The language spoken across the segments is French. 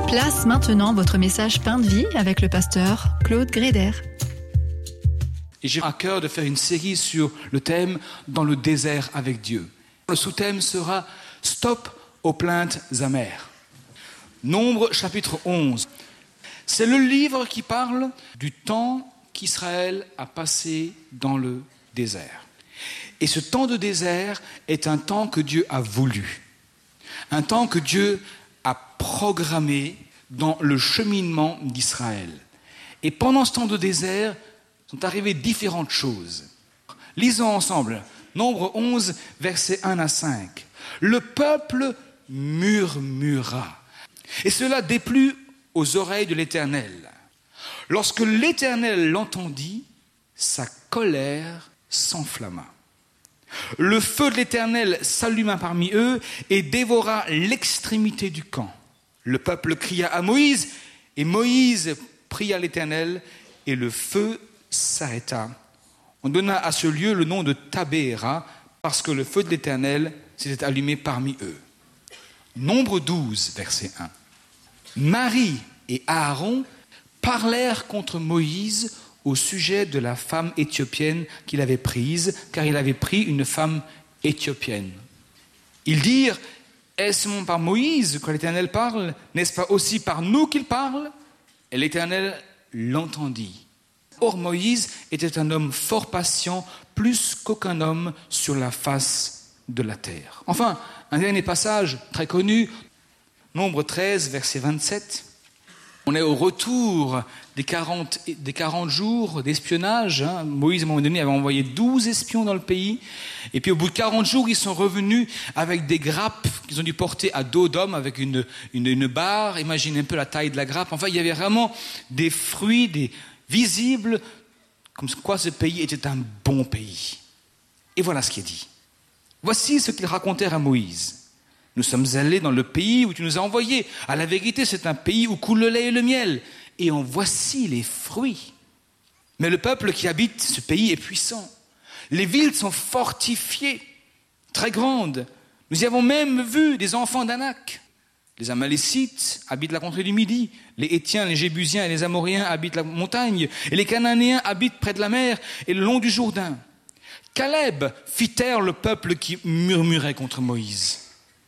Place maintenant votre message Pain de vie avec le pasteur Claude Gréder. Et j'ai à cœur de faire une série sur le thème « Dans le désert avec Dieu ». Le sous-thème sera « Stop aux plaintes amères ». Nombre chapitre 11. C'est le livre qui parle du temps qu'Israël a passé dans le désert. Et ce temps de désert est un temps que Dieu a voulu. Un temps que Dieu a programmé dans le cheminement d'Israël. Et pendant ce temps de désert, sont arrivées différentes choses. Lisons ensemble, Nombre 11, versets 1 à 5. Le peuple murmura, et cela déplut aux oreilles de l'Éternel. Lorsque l'Éternel l'entendit, sa colère s'enflamma. Le feu de l'Éternel s'alluma parmi eux et dévora l'extrémité du camp. Le peuple cria à Moïse, et Moïse pria l'Éternel, et le feu s'arrêta. On donna à ce lieu le nom de Tabéra, parce que le feu de l'Éternel s'était allumé parmi eux. Nombre 12, verset 1. Marie et Aaron parlèrent contre Moïse au sujet de la femme éthiopienne qu'il avait prise, car il avait pris une femme éthiopienne. Ils dirent, est-ce par Moïse que l'Éternel parle? N'est-ce pas aussi par nous qu'il parle? Et l'Éternel l'entendit. Or Moïse était un homme fort patient, plus qu'aucun homme sur la face de la terre. Enfin, un dernier passage très connu, Nombre 13, verset 27. On est au retour des 40 jours d'espionnage. Moïse, à un moment donné, avait envoyé 12 espions dans le pays. Et puis, au bout de 40 jours, ils sont revenus avec des grappes qu'ils ont dû porter à dos d'homme avec une barre. Imaginez un peu la taille de la grappe. Enfin, il y avait vraiment des fruits, visibles, comme quoi ce pays était un bon pays. Et voilà ce qui est dit. Voici ce qu'ils racontèrent à Moïse. Nous sommes allés dans le pays où tu nous as envoyés. À la vérité, c'est un pays où coule le lait et le miel. Et en voici les fruits. Mais le peuple qui habite ce pays est puissant. Les villes sont fortifiées, très grandes. Nous y avons même vu des enfants d'Anak. Les Amalécites habitent la contrée du Midi. Les Hétiens, les Jébusiens et les Amoréens habitent la montagne. Et les Cananéens habitent près de la mer et le long du Jourdain. Caleb fit taire le peuple qui murmurait contre Moïse.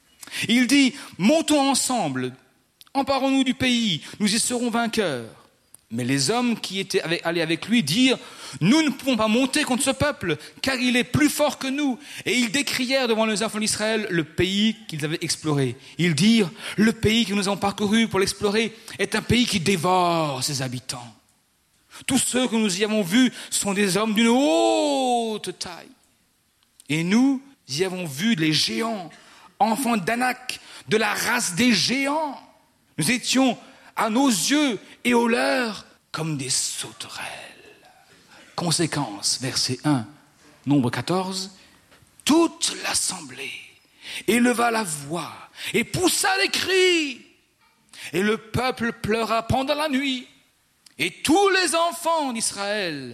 Il dit, montons ensemble, emparons-nous du pays, nous y serons vainqueurs. Mais les hommes qui étaient allés avec lui dirent, nous ne pouvons pas monter contre ce peuple, car il est plus fort que nous. Et ils décrièrent devant les enfants d'Israël le pays qu'ils avaient exploré. Ils dirent, le pays que nous avons parcouru pour l'explorer est un pays qui dévore ses habitants. Tous ceux que nous y avons vus sont des hommes d'une haute taille. Et nous y avons vu les géants, enfants d'Anak, de la race des géants. Nous étions à nos yeux et aux leurs comme des sauterelles. Conséquence, verset 1, Nombre 14. Toute l'assemblée éleva la voix et poussa des cris. Et le peuple pleura pendant la nuit. Et tous les enfants d'Israël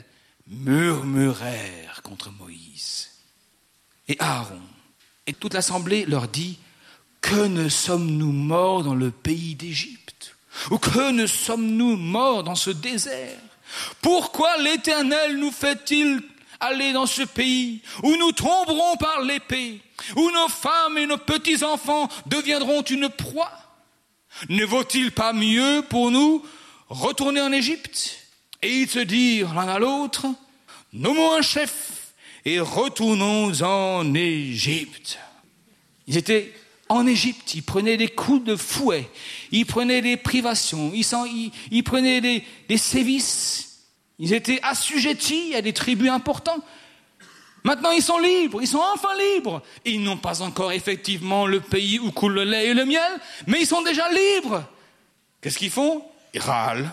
murmurèrent contre Moïse. Et Aaron et toute l'assemblée leur dit, que ne sommes-nous morts dans le pays d'Égypte? Ou que ne sommes-nous morts dans ce désert? Pourquoi l'Éternel nous fait-il aller dans ce pays où nous tomberons par l'épée, où nos femmes et nos petits-enfants deviendront une proie? Ne vaut-il pas mieux pour nous retourner en Égypte et ils se dirent l'un à l'autre, nommons un chef et retournons en Égypte. Ils étaient en Égypte, ils prenaient des coups de fouet, ils prenaient des privations, ils prenaient des sévices. Ils étaient assujettis à des tributs importants. Maintenant, ils sont libres, ils sont enfin libres. Ils n'ont pas encore effectivement le pays où coule le lait et le miel, mais ils sont déjà libres. Qu'est-ce qu'ils font? Ils râlent.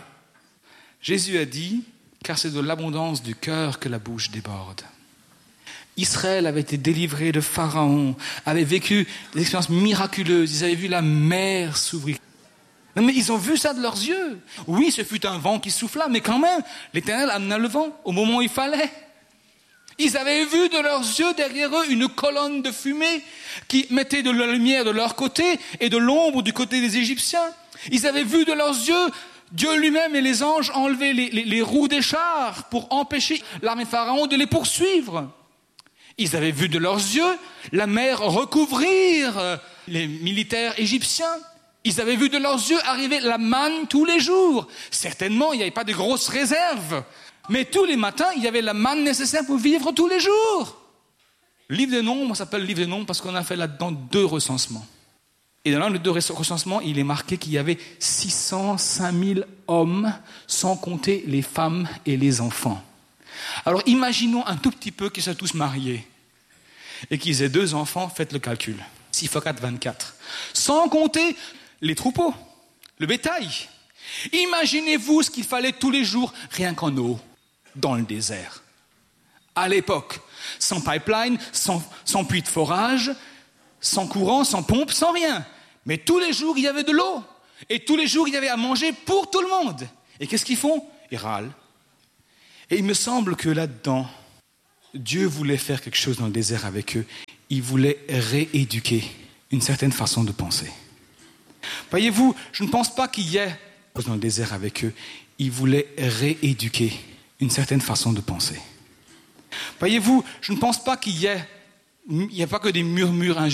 Jésus a dit, car c'est de l'abondance du cœur que la bouche déborde. Israël avait été délivré de Pharaon, avait vécu des expériences miraculeuses, ils avaient vu la mer s'ouvrir. Non, mais ils ont vu ça de leurs yeux. Oui, ce fut un vent qui souffla, mais quand même, l'Éternel amena le vent au moment où il fallait. Ils avaient vu de leurs yeux derrière eux une colonne de fumée qui mettait de la lumière de leur côté et de l'ombre du côté des Égyptiens. Ils avaient vu de leurs yeux Dieu lui-même et les anges enlever les roues des chars pour empêcher l'armée de Pharaon de les poursuivre. Ils avaient vu de leurs yeux la mer recouvrir les militaires égyptiens. Ils avaient vu de leurs yeux arriver la manne tous les jours. Certainement, il n'y avait pas de grosses réserves. Mais tous les matins, il y avait la manne nécessaire pour vivre tous les jours. Le livre des Nombres s'appelle le livre des Nombres parce qu'on a fait là-dedans 2 recensements. Et dans l'un des 2 recensements, il est marqué qu'il y avait 605 000 hommes, sans compter les femmes et les enfants. Alors imaginons un tout petit peu qu'ils soient tous mariés et qu'ils aient 2 enfants, faites le calcul. 6 x 4, 24. Sans compter les troupeaux, le bétail. Imaginez-vous ce qu'il fallait tous les jours, rien qu'en eau, dans le désert. À l'époque, sans pipeline, sans puits de forage, sans courant, sans pompe, sans rien. Mais tous les jours, il y avait de l'eau. Et tous les jours, il y avait à manger pour tout le monde. Et qu'est-ce qu'ils font? Ils râlent. Et il me semble que là-dedans, Dieu voulait faire quelque chose dans le désert avec eux. Il voulait rééduquer une certaine façon de penser. Voyez-vous, je ne pense pas qu'il y ait dans le désert avec eux. Il voulait rééduquer une certaine façon de penser. Voyez-vous, je ne pense pas qu'il y ait pas que des murmures injustes.